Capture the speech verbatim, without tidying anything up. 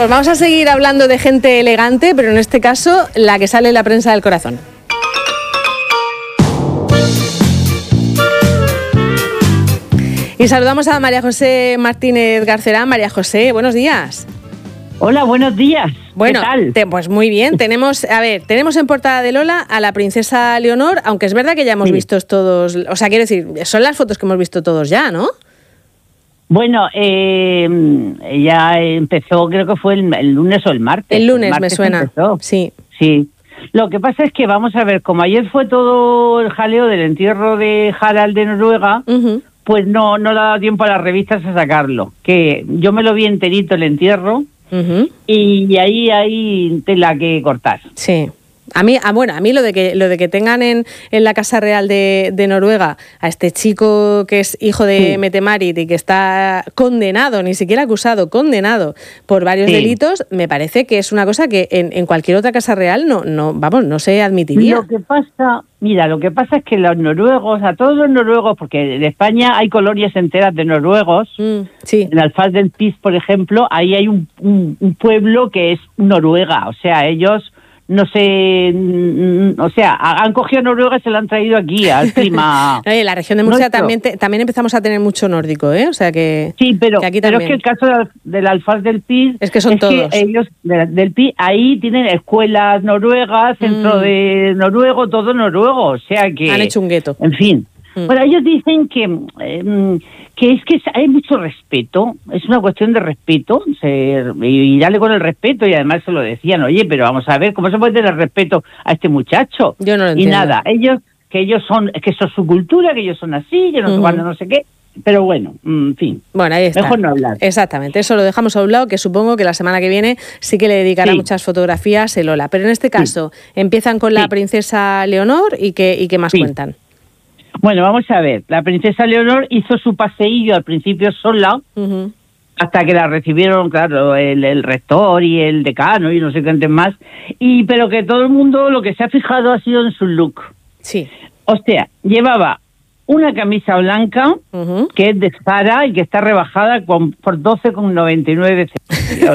Pues vamos a seguir hablando de gente elegante, pero en este caso la que sale en la prensa del corazón. Y saludamos a María José Martínez Garcerán. María José, buenos días. Hola, buenos días. Bueno, ¿qué tal? Te, pues muy bien. Tenemos, a ver, tenemos en portada de Lola a la princesa Leonor, aunque es verdad que ya hemos Sí. visto todos, o sea, quiero decir, son las fotos que hemos visto todos ya, ¿no? Bueno, eh, ella empezó, creo que fue el, el lunes o el martes. El lunes el martes me suena. Empezó. Sí. Sí. Lo que pasa es que vamos a ver, como ayer fue todo el jaleo del entierro de Harald de Noruega, Uh-huh. pues no, no le ha dado tiempo a las revistas a sacarlo. Que yo me lo vi enterito el entierro Uh-huh. y ahí hay tela que cortar. Sí. A mí, ah, bueno, a mí lo de que lo de que tengan en, en la Casa Real de, de Noruega a este chico que es hijo de Sí. Mette-Marit y que está condenado, ni siquiera acusado, condenado por varios Sí. delitos, me parece que es una cosa que en, en cualquier otra Casa Real no, no, vamos, no se admitiría. Lo que pasa, mira, lo que pasa es que los noruegos, a todos los noruegos, porque en España hay colonias enteras de noruegos, Mm, sí. en Alfaz del Pis, por ejemplo, ahí hay un, un, un pueblo que es Noruega, o sea, ellos no sé, mm, o sea, han cogido a Noruega y se lo han traído aquí al clima. Oye, en la región de Murcia nuestro. también te- también empezamos a tener mucho nórdico, ¿eh? O sea que Sí, pero, que aquí pero es también. que el caso del, del Alfaz del Pis Es que son todos. ellos de- del Pis ahí tienen escuelas noruegas, centro Mm. de noruego, todo noruego, o sea que Han hecho un gueto. en fin. Mm. Bueno, ellos dicen que eh, que es que hay mucho respeto, es una cuestión de respeto, se, y dale con el respeto, y además se lo decían, oye, pero vamos a ver, ¿cómo se puede tener respeto a este muchacho? Yo no lo Y entiendo. nada, ellos, que ellos son, que eso es su cultura, que ellos son así, que no sé Ujú. cuándo, no sé qué, pero bueno, en fin, Bueno, ahí está. mejor no hablar. Exactamente, eso lo dejamos a un lado, que supongo que la semana que viene sí que le dedicará Sí. muchas fotografías el Lola. Pero en este caso, empiezan con la Sí. princesa Leonor y qué, y qué más Sí. cuentan. Bueno, vamos a ver, la princesa Leonor hizo su paseillo al principio sola, Ujú. hasta que la recibieron, claro, el, el rector y el decano y no sé qué más, y pero que todo el mundo lo que se ha fijado ha sido en su look. Sí. O sea, llevaba una camisa blanca Ujú. que es de Zara y que está rebajada con, por doce con noventa y nueve